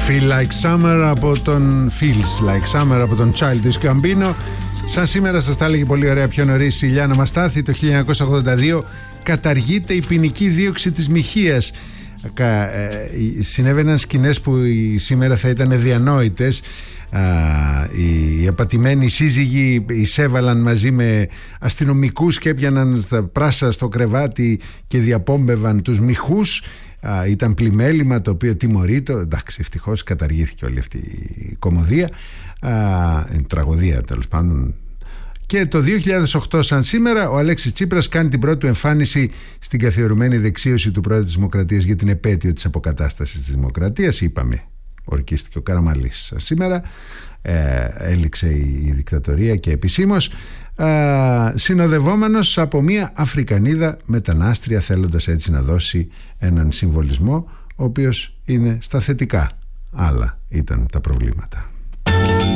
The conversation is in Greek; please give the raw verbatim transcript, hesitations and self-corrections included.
Feel Like Summer από τον Feels Like Summer από τον Childish Gambino. Σαν σήμερα σας τα έλεγε πολύ ωραία πιο νωρίς η Ιλιάνα Μαστάθη, το χίλια εννιακόσια ογδόντα δύο καταργείται η ποινική δίωξη της μοιχείας. Συνέβαιναν σκηνές που σήμερα θα ήταν διανόητες. Οι απατημένοι σύζυγοι εισέβαλαν μαζί με αστυνομικούς και έπιαναν τα πράσα στο κρεβάτι και διαπόμπευαν τους μοιχούς. Ήταν πλημέλημα το οποίο τιμωρείται. Εντάξει, ευτυχώς καταργήθηκε όλη αυτή η κωμωδία, η τραγωδία τέλος πάντων. Και το δύο χιλιάδες οκτώ σαν σήμερα ο Αλέξης Τσίπρας κάνει την πρώτη του εμφάνιση στην καθιερωμένη δεξίωση του Πρόεδρου της Δημοκρατίας για την επέτειο της αποκατάστασης της Δημοκρατίας. Είπαμε, ορκίστηκε ο Καραμανλής σήμερα, ε, έληξε η, η δικτατορία και επισήμως, ε, συνοδευόμενος από μια Αφρικανίδα μετανάστρια, θέλοντας έτσι να δώσει έναν συμβολισμό ο οποίος είναι στα θετικά. Άλλα ήταν τα προβλήματα.